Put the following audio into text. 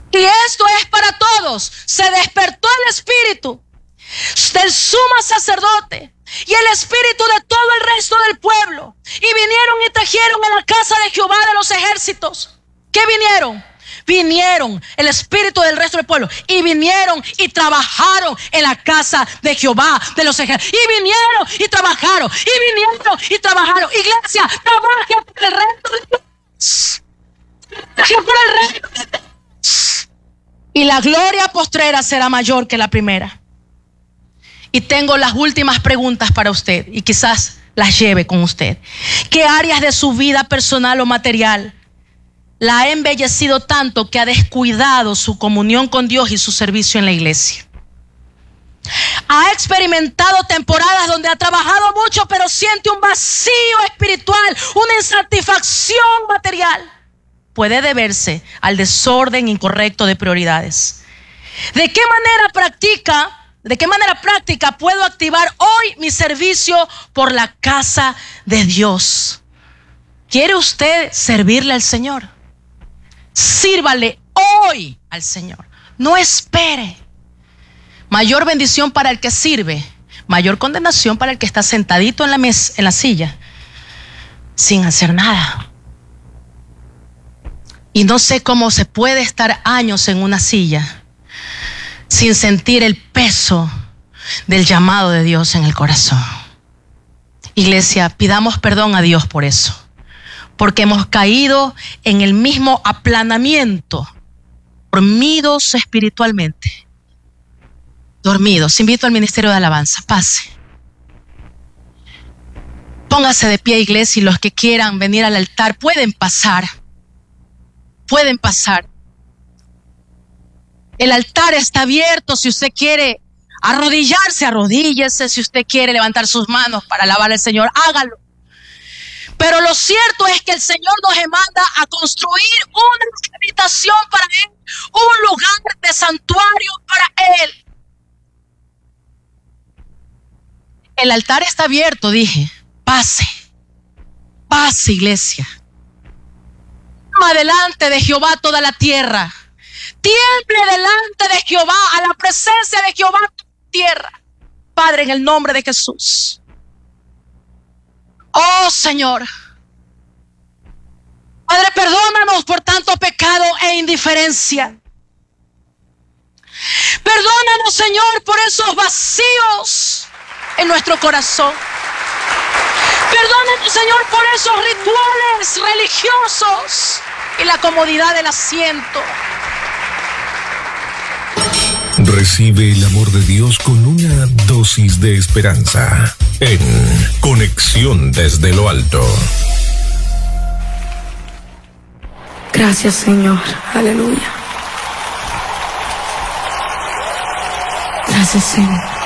Y esto es para todos. Se despertó el espíritu del sumo sacerdote y el espíritu de todo el resto del pueblo, y vinieron y trajeron a la casa de Jehová de los ejércitos. ¿Qué vinieron? Vinieron el espíritu del resto del pueblo y vinieron y trabajaron en la casa de Jehová de los ejércitos. Y vinieron y trabajaron, y vinieron y trabajaron. Iglesia, trabaje por el resto de Dios. Trabaje por el resto de Dios. Y la gloria postrera será mayor que la primera. Y tengo las últimas preguntas para usted, y quizás las lleve con usted. ¿Qué áreas de su vida personal o material la ha embellecido tanto que ha descuidado su comunión con Dios y su servicio en la iglesia? Ha experimentado temporadas donde ha trabajado mucho, pero siente un vacío espiritual, una insatisfacción material. Puede deberse al desorden incorrecto de prioridades. ¿De qué manera práctica puedo activar hoy mi servicio por la casa de Dios? ¿Quiere usted servirle al Señor? Sírvale hoy al Señor. No espere. Mayor bendición para el que sirve, mayor condenación para el que está sentadito en la silla, sin hacer nada. Y no sé cómo se puede estar años en una silla sin sentir el peso del llamado de Dios en el corazón. Iglesia, pidamos perdón a Dios por eso, porque hemos caído en el mismo aplanamiento, dormidos espiritualmente. Dormidos. Invito al ministerio de alabanza. Pase. Póngase de pie, iglesia, y los que quieran venir al altar pueden pasar. Pueden pasar. El altar está abierto. Si usted quiere arrodillarse, arrodíllese. Si usted quiere levantar sus manos para alabar al Señor, hágalo. Pero lo cierto es que el Señor nos manda a construir una habitación para Él, un lugar de santuario para Él. El altar está abierto, dije. Pase. Pase, iglesia. Delante de Jehová toda la tierra. Tiemble delante de Jehová, a la presencia de Jehová toda la tierra. Padre, en el nombre de Jesús. Oh Señor. Padre, perdónanos por tanto pecado e indiferencia. Perdónanos, Señor, por esos vacíos en nuestro corazón. Perdónanos, Señor, por esos rituales religiosos y la comodidad del asiento. Recibe el amor de Dios con una dosis de esperanza en Conexión desde lo Alto. Gracias, Señor. Aleluya. Gracias, Señor.